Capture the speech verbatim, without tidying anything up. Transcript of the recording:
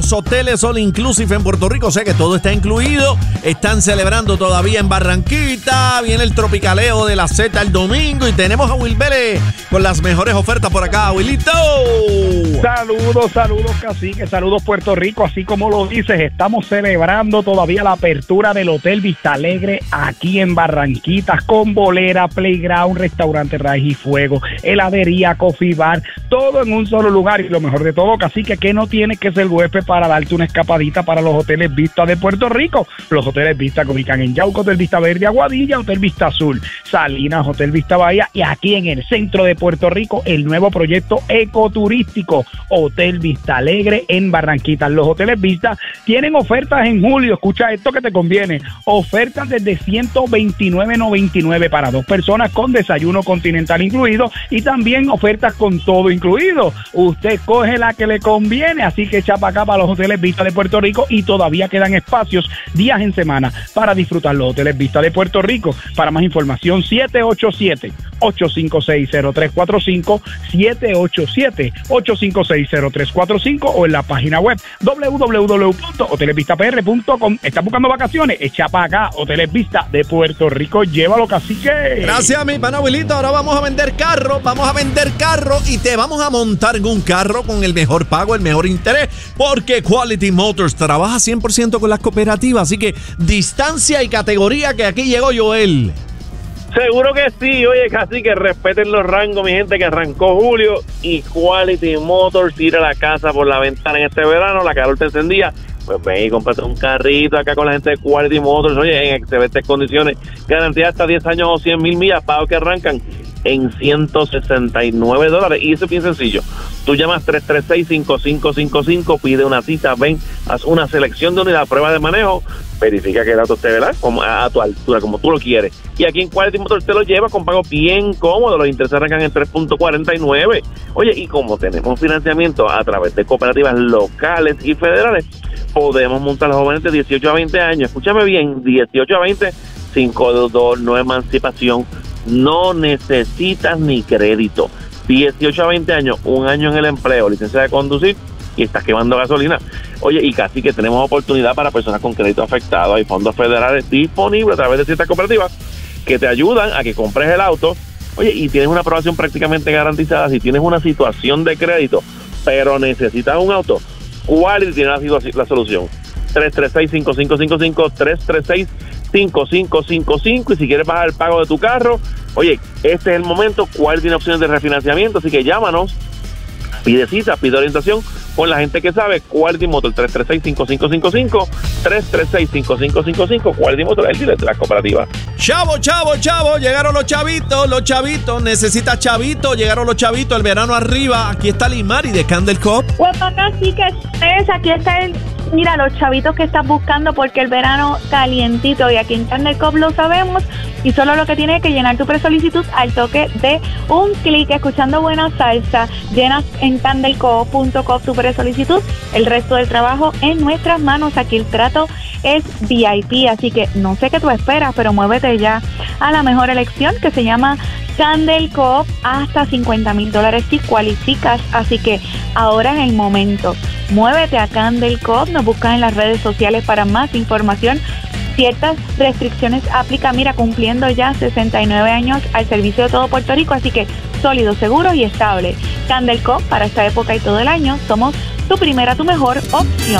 Hoteles All Inclusive en Puerto Rico, sé que todo está incluido. Están celebrando todavía en Barranquita. Viene el tropicaleo de la Z el domingo y tenemos a Will Vélez con las mejores ofertas por acá. Wilito. Saludos, saludos, cacique, saludos Puerto Rico. Así como lo dices, estamos celebrando todavía la apertura del Hotel Vista Alegre aquí en Barranquita, con bolera, playground, restaurante Raíz y Fuego, heladería, coffee bar, todo en un solo lugar. Y lo mejor de todo, cacique, que no tienes que ser huésped para darte una escapadita para los hoteles Vista de Puerto Rico. Los hoteles Vista que ubican en Yauco, Hotel Vista Verde, Aguadilla, Hotel Vista Azul, Salinas, Hotel Vista Bahía, y aquí en el centro de Puerto Rico, el nuevo proyecto ecoturístico, Hotel Vista Alegre en Barranquita. Los hoteles Vista tienen ofertas en julio. Escucha esto que te conviene. Ofertas desde ciento veintinueve noventa y nueve para dos personas con desayuno continental incluido, y también ofertas con todo incluido. Usted coge la que le conviene, así que echa para acá para los hoteles Vista de Puerto Rico, y todavía quedan espacios días en semana para disfrutar los hoteles Vista de Puerto Rico. Para más información, siete ocho siete, ocho cinco seis, cero tres cuatro cinco, siete ocho siete, ocho cinco seis, cero tres cuatro cinco, o en la página web doble u doble u doble u punto hoteles vista p r punto com. ¿Estás buscando vacaciones? Echa para acá, Hoteles Vista de Puerto Rico. Llévalo, cacique. Gracias, mi pana Wilito. Ahora vamos a vender carro, vamos a vender carro y te vamos a montar en un carro con el mejor pago, el mejor interés, porque Quality Motors trabaja cien por ciento con las cooperativas, así que distancia y categoría, que aquí llegó Joel. Seguro que sí. Oye, casi que respeten los rangos, mi gente, que arrancó julio y Quality Motors tira la casa por la ventana en este verano. La calor te encendía, pues ven y cómprate un carrito acá con la gente de Quality Motors. Oye, en excelentes condiciones, garantía hasta diez años o cien mil millas, pagos que arrancan en ciento sesenta y nueve dólares. Y eso es bien sencillo. Tú llamas tres tres seis, cinco cinco cinco cinco, pide una cita, ven, haz una selección de unidad, prueba de manejo, verifica que el auto esté, ¿verdad?, como a tu altura, como tú lo quieres. Y aquí en Quality Motors te lo lleva con pago bien cómodo. Los intereses arrancan en tres punto cuarenta y nueve. Oye, y como tenemos financiamiento a través de cooperativas locales y federales, podemos montar a los jóvenes de dieciocho a veinte años. Escúchame bien, dieciocho a veinte, sin codeudor, no emancipación, no necesitas ni crédito. dieciocho a veinte años, un año en el empleo, licencia de conducir, y estás quemando gasolina. Oye, y casi que tenemos oportunidad para personas con crédito afectado. Hay fondos federales disponibles a través de ciertas cooperativas que te ayudan a que compres el auto. Oye, y tienes una aprobación prácticamente garantizada. Si tienes una situación de crédito, pero necesitas un auto, Quality tiene la, la solución. tres tres seis, cinco cinco cinco cinco, tres tres seis, cinco cinco cinco cinco. Y si quieres bajar el pago de tu carro, oye, este es el momento. Quality tiene opciones de refinanciamiento, así que llámanos, pide cita, pide orientación con la gente que sabe. Quality Motor, tres tres seis, cinco cinco cinco cinco, tres tres seis, cinco cinco cinco cinco. Quality Motor, el dealer de la cooperativa. Chavo, chavo, chavo, llegaron los chavitos, los chavitos, necesitas chavitos, llegaron los chavitos, el verano arriba. Aquí está Limari de Candle Cop. Pues acá sí que es, aquí está el, mira, los chavitos que estás buscando, porque el verano calientito, y aquí en Candle Cop lo sabemos, y solo lo que tienes es que llenar tu presolicitud al toque de un clic, escuchando buena salsa. Llenas en candle co punto com tu presolicitud, el resto del trabajo en nuestras manos. Aquí el trato es V I P, así que no sé qué tú esperas, pero muévete ya a la mejor elección, que se llama Candle Coop, hasta cincuenta mil dólares si cualificas, así que ahora es el momento. Muévete a Candle Coop, nos buscas en las redes sociales para más información. Ciertas restricciones aplican, mira, cumpliendo ya sesenta y nueve años al servicio de todo Puerto Rico, así que sólido, seguro y estable. Candle Coop, para esta época y todo el año, somos tu primera, tu mejor opción.